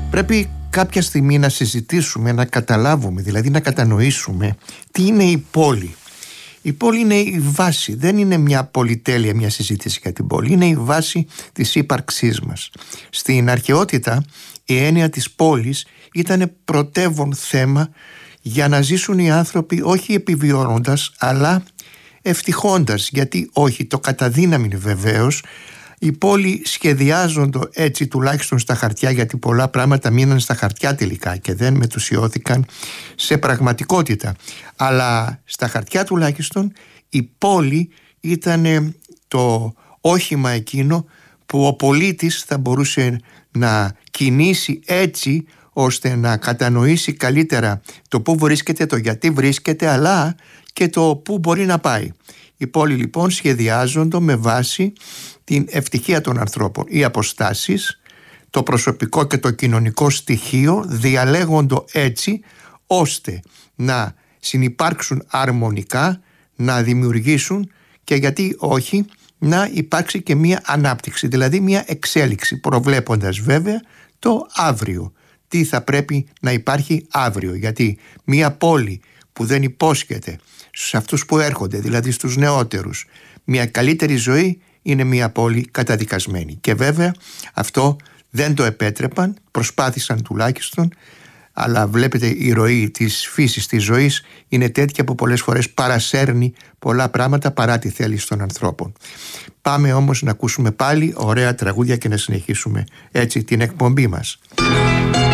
Πρέπει κάποια στιγμή να συζητήσουμε, να καταλάβουμε, δηλαδή να κατανοήσουμε τι είναι η πόλη. Η πόλη είναι η βάση, δεν είναι μια πολυτέλεια μια συζήτηση για την πόλη, είναι η βάση της ύπαρξής μας. Στην αρχαιότητα η έννοια της πόλης ήταν πρωτεύον θέμα για να ζήσουν οι άνθρωποι όχι επιβιώνοντας αλλά ευτυχώντας, γιατί όχι, το καταδύναμη βεβαίως. Οι πόλοι σχεδιάζονται έτσι τουλάχιστον στα χαρτιά, γιατί πολλά πράγματα μείναν στα χαρτιά τελικά και δεν μετουσιώθηκαν σε πραγματικότητα. Αλλά στα χαρτιά τουλάχιστον η πόλη ήταν το όχημα εκείνο που ο πολίτης θα μπορούσε να κινήσει έτσι ώστε να κατανοήσει καλύτερα το πού βρίσκεται, το γιατί βρίσκεται, αλλά και το πού μπορεί να πάει. Οι πόλοι λοιπόν σχεδιάζονται με βάση την ευτυχία των ανθρώπων. Οι αποστάσεις, το προσωπικό και το κοινωνικό στοιχείο διαλέγονται έτσι ώστε να συνυπάρξουν αρμονικά, να δημιουργήσουν και γιατί όχι να υπάρξει και μία ανάπτυξη, δηλαδή μία εξέλιξη, προβλέποντας βέβαια το αύριο. Τι θα πρέπει να υπάρχει αύριο, γιατί μία πόλη που δεν υπόσχεται στους αυτούς που έρχονται, δηλαδή στους νεότερους, μια καλύτερη ζωή, είναι μια πόλη καταδικασμένη. Και βέβαια αυτό δεν το επέτρεπαν, προσπάθησαν τουλάχιστον, αλλά βλέπετε η ροή της φύσης της ζωής είναι τέτοια που πολλές φορές παρασέρνει πολλά πράγματα παρά τη θέληση των ανθρώπων. Πάμε όμως να ακούσουμε πάλι ωραία τραγούδια και να συνεχίσουμε έτσι την εκπομπή μας.